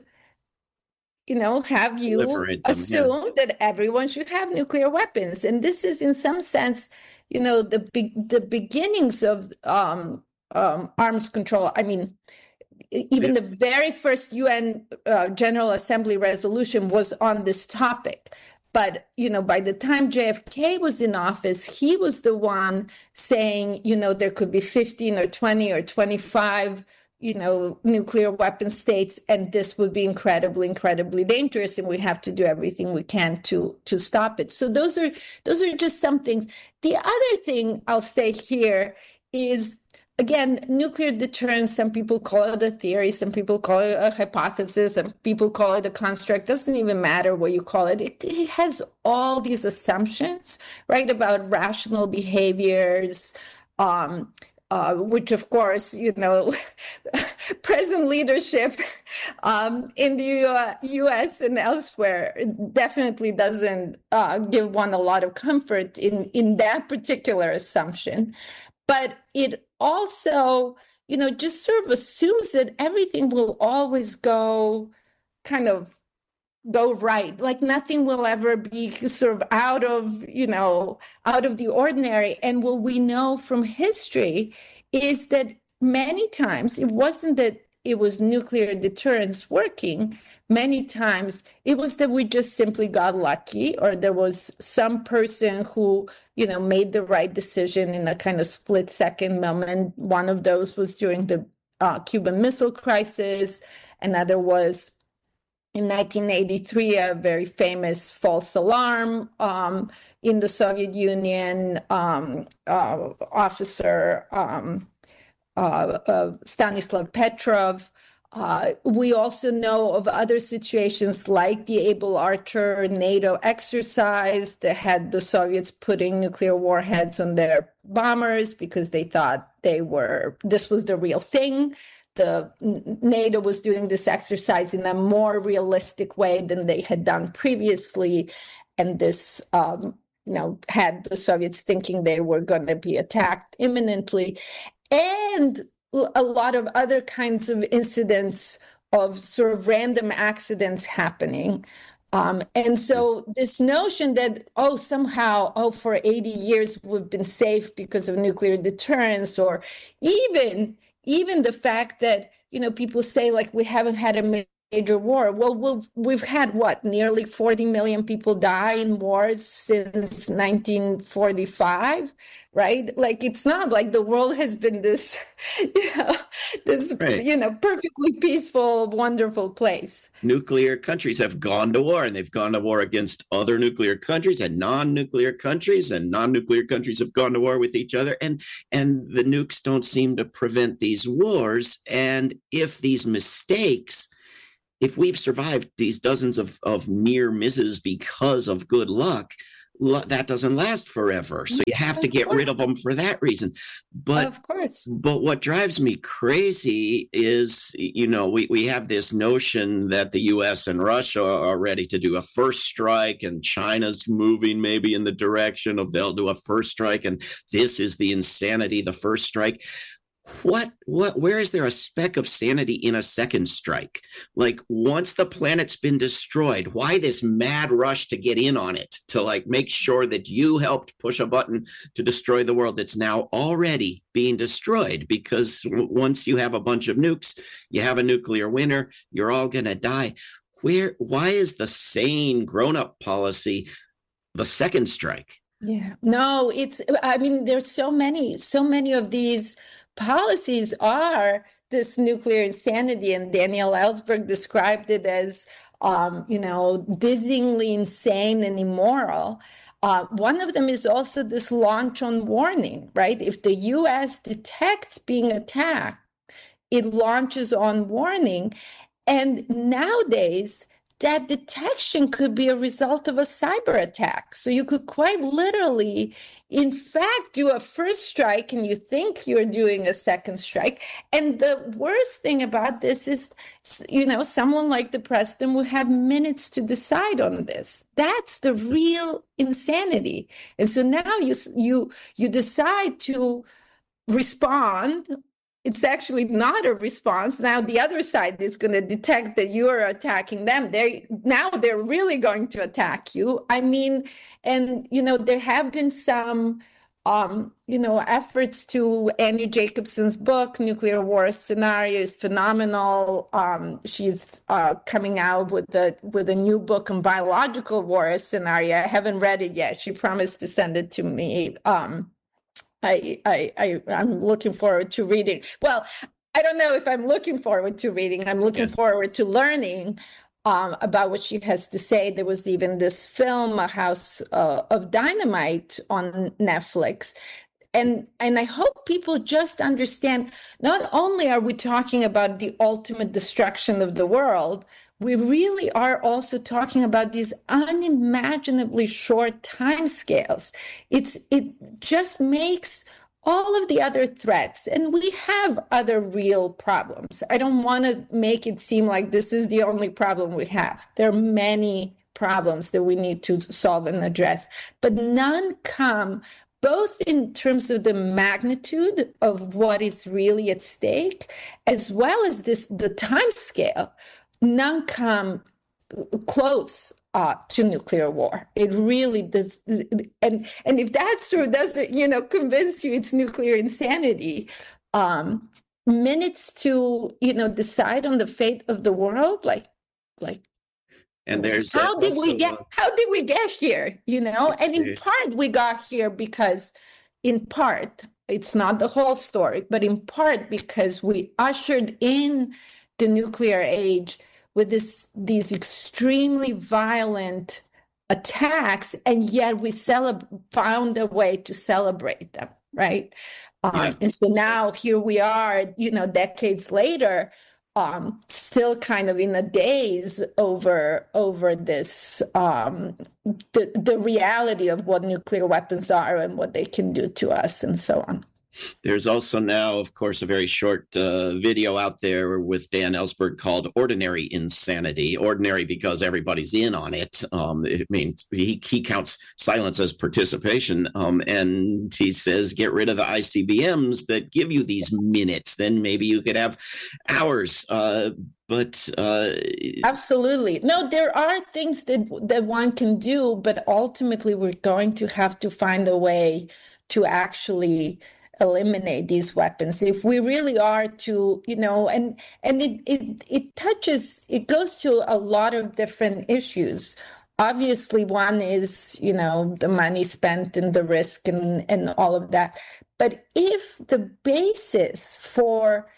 F: you know, have you them, assume yeah. that everyone should have nuclear weapons. And this is in some sense, you know, the be- the beginnings of um, um, arms control. I mean, even the very first U N uh, General Assembly resolution was on this topic. But, you know, by the time J F K was in office, he was the one saying, you know, there could be fifteen or twenty or twenty-five, you know, nuclear weapon states, and this would be incredibly, incredibly dangerous, and we have to do everything we can to to stop it. So those are those are just some things. The other thing I'll say here is, again, nuclear deterrence, some people call it a theory, some people call it a hypothesis, some people call it a construct. Doesn't even matter what you call it. It, it has all these assumptions, right, about rational behaviors, um, uh, which, of course, you know, present leadership um, in the U S and elsewhere definitely doesn't uh, give one a lot of comfort in, in that particular assumption. But it also, you know, just sort of assumes that everything will always go kind of go right, like nothing will ever be sort of out of, you know, out of the ordinary. And what we know from history is that many times it wasn't that it was nuclear deterrence working. Many times it was that we just simply got lucky, or there was some person who, you know, made the right decision in a kind of split second moment. One of those was during the uh, Cuban Missile Crisis. Another was in nineteen eighty-three, a very famous false alarm um, in the Soviet Union. Um, uh, officer um, uh, uh, Stanislav Petrov. Uh, we also know of other situations like the Able Archer NATO exercise that had the Soviets putting nuclear warheads on their bombers because they thought they were, this was the real thing. The NATO was doing this exercise in a more realistic way than they had done previously. And this, um, you know, had the Soviets thinking they were going to be attacked imminently. And a lot of other kinds of incidents of sort of random accidents happening. Um, and so this notion that, oh, somehow, oh, for eighty years we've been safe because of nuclear deterrence, or even, even the fact that, you know, people say, like, we haven't had a major war. Well, we'll we've had what, nearly forty million people die in wars since nineteen forty-five, right? Like, it's not like the world has been this, you know, this, right. you know, perfectly peaceful, wonderful place.
E: Nuclear countries have gone to war, and they've gone to war against other nuclear countries and non-nuclear countries, and non-nuclear countries have gone to war with each other, and and the nukes don't seem to prevent these wars. And if these mistakes, if we've survived these dozens of, of near misses because of good luck, that doesn't last forever. So you have to get rid of them for that reason. But
F: of course,
E: but what drives me crazy is, you know, we, we have this notion that the U S and Russia are ready to do a first strike, and China's moving maybe in the direction of they'll do a first strike, and this is the insanity, the first strike. What, what, where is there a speck of sanity in a second strike? Like, once the planet's been destroyed, why this mad rush to get in on it, to like make sure that you helped push a button to destroy the world that's now already being destroyed? Because w- once you have a bunch of nukes, you have a nuclear winter, you're all going to die. Where, why is the sane grown-up policy the second strike?
F: Yeah, no, it's, I mean, there's so many, so many of these policies are this nuclear insanity, and Daniel Ellsberg described it as, um, you know, dizzyingly insane and immoral. Uh, one of them is also this launch on warning, right? If the U S detects being attacked, it launches on warning. And nowadays, that detection could be a result of a cyber attack. So you could quite literally, in fact, do a first strike and you think you're doing a second strike. And the worst thing about this is, you know, someone like the president will have minutes to decide on this. That's the real insanity. And so now you you you decide to respond. It's actually not a response. Now the other side is going to detect that you're attacking them. They now they're really going to attack you. I mean, and you know, there have been some, um, you know, efforts to. Annie Jacobson's book, Nuclear War Scenario, is phenomenal. Um, she's uh, coming out with the with a new book on biological war scenario. I haven't read it yet. She promised to send it to me. Um, I, I, I, I'm looking forward to reading. Well, I don't know if I'm looking forward to reading. I'm looking yes. forward to learning um, about what she has to say. There was even this film, A House uh, of Dynamite, on Netflix. And, and I hope people just understand, not only are we talking about the ultimate destruction of the world, we really are also talking about these unimaginably short timescales. It's it just makes all of the other threats, and we have other real problems. I don't want to make it seem like this is the only problem we have. There are many problems that we need to solve and address, but none come both in terms of the magnitude of what is really at stake, as well as this the time scale. None come close uh, to nuclear war. It really does, and and if that sort of doesn't, you know, convince you it's nuclear insanity, um, minutes to, you know, decide on the fate of the world, like, like.
E: And there's
F: how did we get? How did we get here? You know, and in part we got here because, in part, it's not the whole story, but in part because we ushered in the nuclear age with this these extremely violent attacks, and yet we celeb- found a way to celebrate them, right? Um, yeah. And so now here we are, you know, decades later, um, still kind of in a daze over over this um, the the reality of what nuclear weapons are and what they can do to us, and so on.
E: There's also now, of course, a very short uh, video out there with Dan Ellsberg called Ordinary Insanity. Ordinary because everybody's in on it. Um, it means he, he counts silence as participation. Um, and he says, get rid of the I C B Ms that give you these minutes. Then maybe you could have hours. Uh, but uh,
F: absolutely. No, there are things that, that one can do, but ultimately we're going to have to find a way to actually eliminate these weapons. If we really are to, you know, and and it it it touches, it goes to a lot of different issues. Obviously, one is, you know, the money spent and the risk and, and all of that. But if the basis for,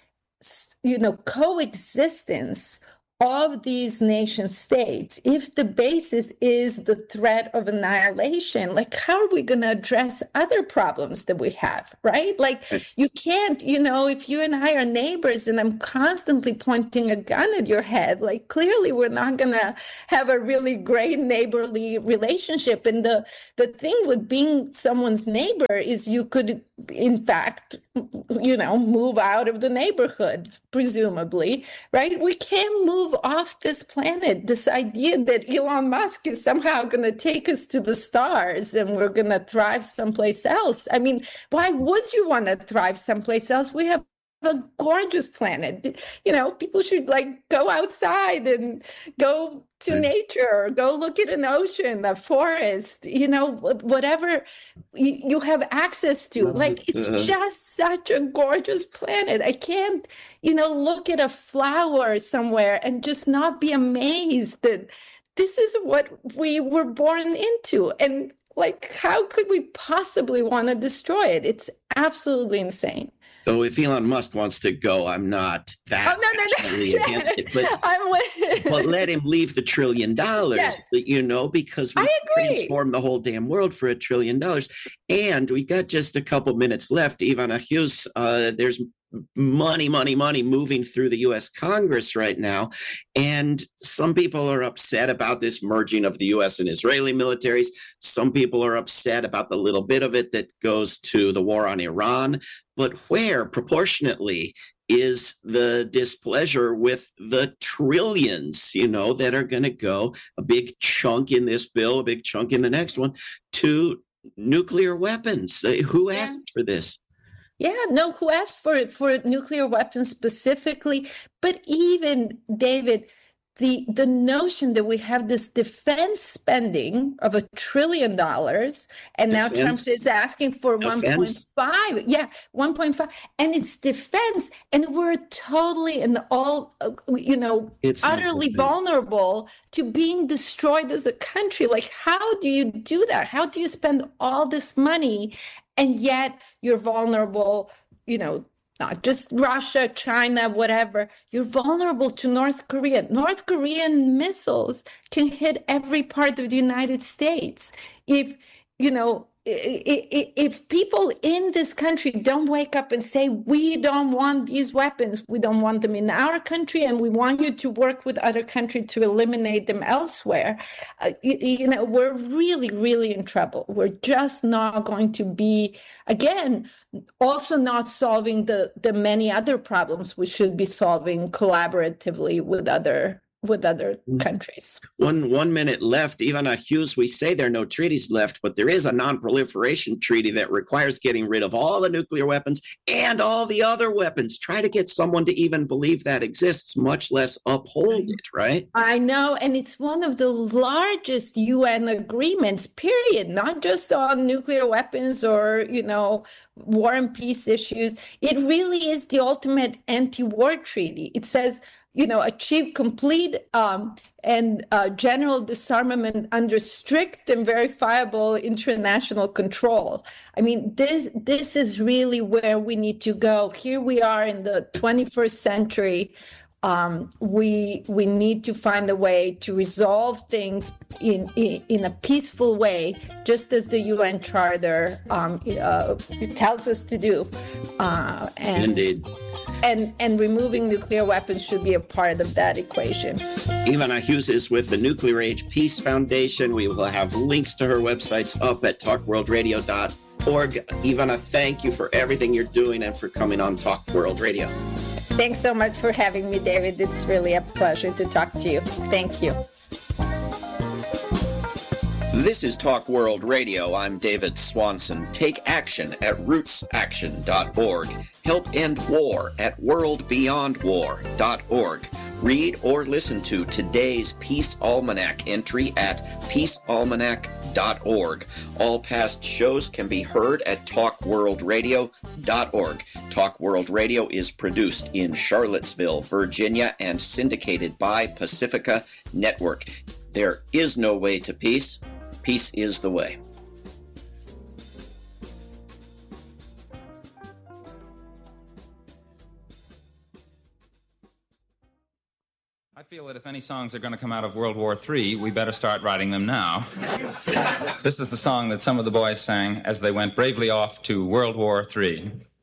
F: you know, coexistence of these nation states, if the basis is the threat of annihilation, like how are we going to address other problems that we have, right? Like you can't, you know, if you and I are neighbors and I'm constantly pointing a gun at your head, like clearly we're not going to have a really great neighborly relationship. And the, the thing with being someone's neighbor is you could, in fact, you know, move out of the neighborhood, presumably, right? We can't move off this planet. This idea that Elon Musk is somehow going to take us to the stars and we're going to thrive someplace else. I mean, why would you want to thrive someplace else? We have a gorgeous planet. You know, people should like go outside and go to mm. nature, or go look at an ocean, a forest, you know, whatever you, you have access to. Like, it's uh, just such a gorgeous planet. I can't, you know, look at a flower somewhere and just not be amazed that this is what we were born into. And like, how could we possibly want to destroy it? It's absolutely insane.
E: So if Elon Musk wants to go, I'm not that
F: oh, no, no, no.
E: against it. But,
F: I'm with...
E: but let him leave the trillion dollars, yes. you know, because we transformed the whole damn world for a trillion dollars. And we got just a couple minutes left. Ivana Hughes, uh, there's money, money, money moving through the U S Congress right now. And some people are upset about this merging of the U S and Israeli militaries. Some people are upset about the little bit of it that goes to the war on Iran. But where, proportionately, is the displeasure with the trillions, you know, that are going to go, a big chunk in this bill, a big chunk in the next one, to nuclear weapons? Who asked yeah. for this?
F: Yeah, no, who asked for it, for nuclear weapons specifically? But even, David, the the notion that we have this defense spending of a trillion dollars, and defense. Now Trump is asking for defense. one point five. Yeah, one point five. And it's defense. And we're totally and all, you know, it's utterly vulnerable to being destroyed as a country. Like, how do you do that? How do you spend all this money and yet you're vulnerable, you know, not just Russia, China, whatever. You're vulnerable to North Korea. North Korean missiles can hit every part of the United States. If, you know, if people in this country don't wake up and say, we don't want these weapons, we don't want them in our country, and we want you to work with other countries to eliminate them elsewhere, uh, you, you know, we're really, really in trouble. We're just not going to be, again, also not solving the, the many other problems we should be solving collaboratively with other with other countries.
E: One one minute left. Ivana Hughes, we say there are no treaties left, but there is a non-proliferation treaty that requires getting rid of all the nuclear weapons and all the other weapons. Try to get someone to even believe that exists, much less uphold it, right?
F: I know, and it's one of the largest U N agreements, period, not just on nuclear weapons or, you know, war and peace issues. It really is the ultimate anti-war treaty. It says, you know, achieve complete um, and uh, general disarmament under strict and verifiable international control. I mean, this this is really where we need to go. Here we are in the twenty-first century. Um, we we need to find a way to resolve things in in, in a peaceful way, just as the U N Charter um, uh, tells us to do. Uh, and,
E: Indeed.
F: And and removing nuclear weapons should be a part of that equation.
E: Ivana Hughes is with the Nuclear Age Peace Foundation. We will have links to her websites up at talk world radio dot org. Ivana, thank you for everything you're doing and for coming on Talk World Radio.
F: Thanks so much for having me, David. It's really a pleasure to talk to you. Thank you.
E: This is Talk World Radio. I'm David Swanson. Take action at roots action dot org. Help end war at world beyond war dot org. Read or listen to today's Peace Almanac entry at peace almanac dot org. All past shows can be heard at talk world radio dot org. Talk World Radio is produced in Charlottesville, Virginia, and syndicated by Pacifica Network. There is no way to peace. Peace is the way.
G: I feel that if any songs are going to come out of World War Three, we better start writing them now. This is the song that some of the boys sang as they went bravely off to World War Three.